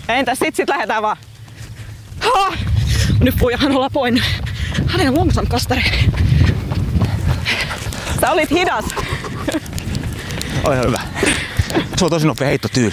Entäs sit lähdetään vaan. Nyt puhujahan olla poin. Hänen långsam kastare. Sä olit hidas. Oli hyvä. Se on tosi nopea heittotyyli.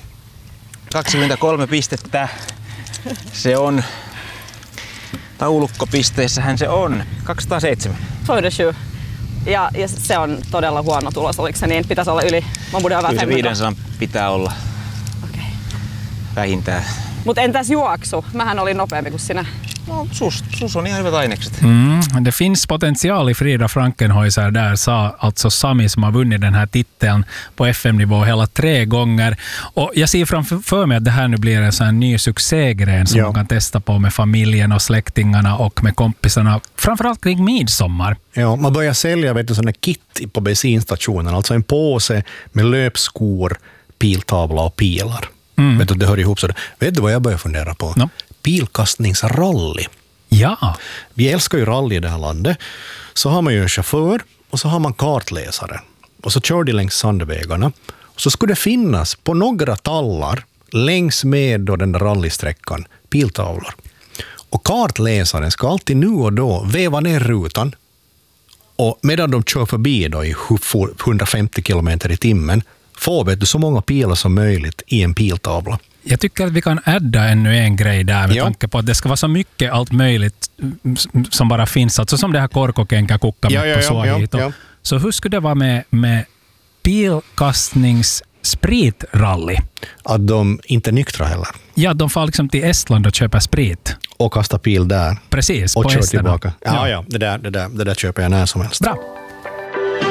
23 pistettä. Se on taulukkopisteissähän se on 207. 207. Ja se on todella huono tulos, oliko se niin? Pitäisi olla yli. Kyllä se 500 pitää olla. Okei. Vähintään. Mutta entäs juoksu? Mähän olin nopeampi kuin sinä. No, sus on ihan hyvät ainekset. Det finns potential i Frida Frankenhäuser där, sa alltså Sami som har vunnit den här titeln på FM-nivå hela 3 gånger. Och jag ser framför mig att det här nu blir en sån här ny succégren som man kan testa på med familjen och släktingarna och med kompisarna, framförallt kring midsommar. Ja, man börjar sälja sådana kit på bensinstationen, alltså en påse med löpskor, piltavla och pilar. Vet du, det hör ihop så. Vet du vad jag börjar fundera på? No. Pilkastningsrally. Ja. Vi älskar ju rally i det här landet. Så har man ju en chaufför och så har man kartläsare. Och så kör de längs sandvägarna. Och så skulle det finnas på några tallar längs med då den där rallysträckan piltavlor. Och kartläsaren ska alltid nu och då väva ner rutan. Och medan de kör förbi då i 150 kilometer i timmen får vet du så många pilar som möjligt i en piltavla. Jag tycker att vi kan adda ännu en grej där med tanke på att det ska vara så mycket allt möjligt som bara finns. Alltså som det här korkokenka kukkamet på Suahito. Ja. Så hur skulle det vara med pilkastningsspritrally? Att de inte är nyktra heller. Ja, de får liksom till Estland och köper sprit. Och kasta pil där. Precis, och på kör Esterna. tillbaka. Ja, det där köper jag när som helst. Bra.